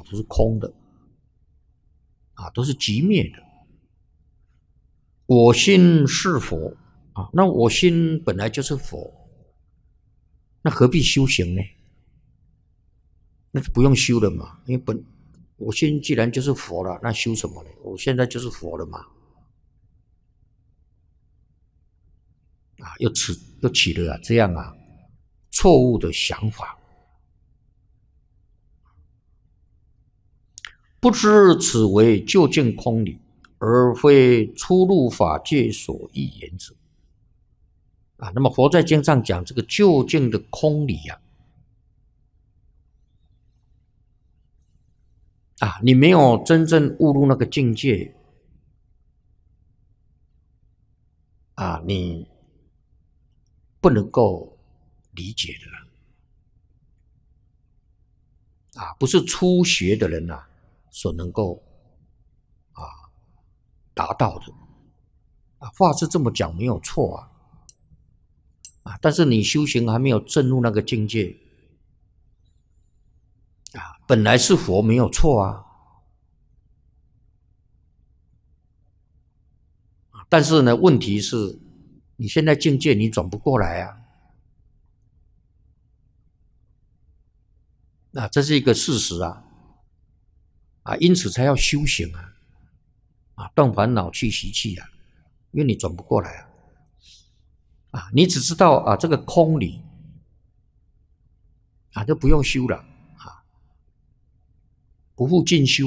都是空的啊，都是寂灭的。我心是佛啊，那我心本来就是佛，那何必修行呢？那就不用修了嘛，因为我心既然就是佛了，那修什么呢？我现在就是佛了嘛。啊，又起了这样错误的想法，不知此为究竟空理，而非出入法界所欲言者。那么佛在经上讲这个究竟的空理你没有真正悟入那个境界你不能够理解的不是初学的人所能够达到的话是这么讲没有错但是你修行还没有证入那个境界本来是佛没有错但是呢，问题是你现在境界你转不过来这是一个事实因此才要修行断烦恼去习气因为你转不过来你只知道这个空理就不用修了不复进修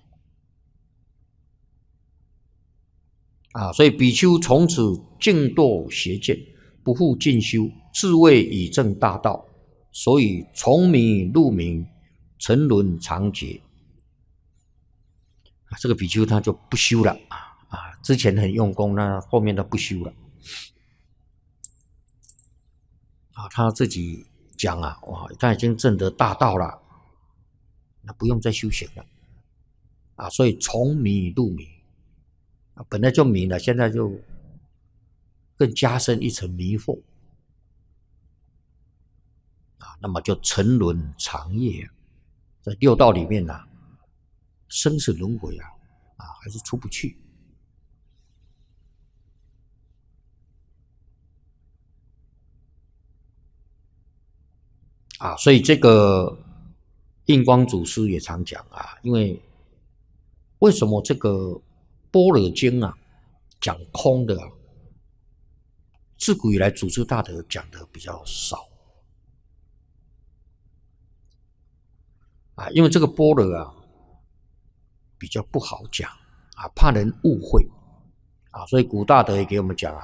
所以比丘从此静堕邪见，不复进修，自谓已证大道，所以从迷入迷，沉沦常劫。这个比丘他就不修了之前很用功，那后面他不修了他自己讲他已经证得大道了，那不用再修行了所以从迷入迷本来就迷了，现在就更加深一层迷惑那么就沉沦长夜在六道里面生死轮回还是出不去所以这个印光祖师也常讲因为什么这个般若经讲空的自古以来祖师大德讲的比较少因为这个般若比较不好讲怕人误会所以古大德也给我们讲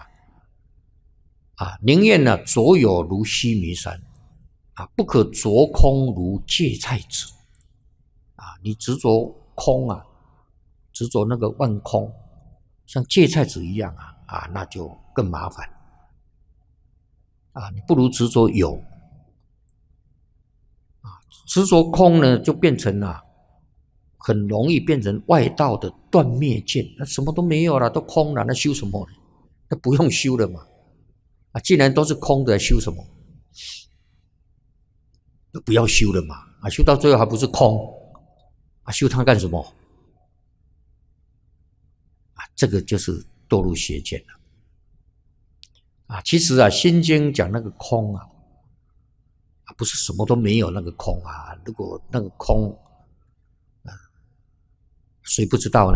宁愿着有如须弥山不可着空如芥菜籽你执着空执着那个万空像芥菜籽一样那就更麻烦你不如执着有执着空呢就变成很容易变成外道的断灭见那什么都没有了都空了那修什么呢那不用修了嘛既然都是空的修什么那不要修了嘛修到最后还不是空修它干什么这个就是堕入邪见了其实心经讲那个空不是什么都没有那个空如果那个空谁不知道呢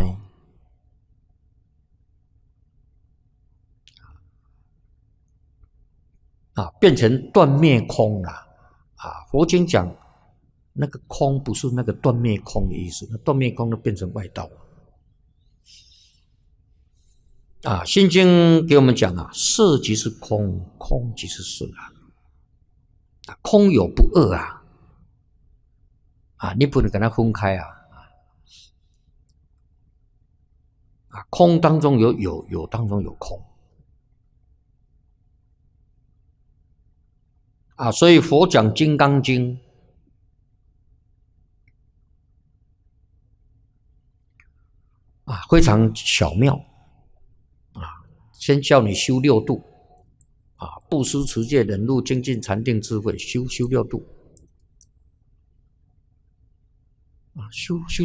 变成断灭空了佛经讲那个空不是那个断灭空的意思，那断灭空就变成外道心经给我们讲色即是空，空即是色空有不二你不能跟它分开空当中有有，有当中有空所以佛讲《金刚经》非常巧妙先叫你修六度布施、持戒、忍辱、精进、禅定、智慧，修六度啊，修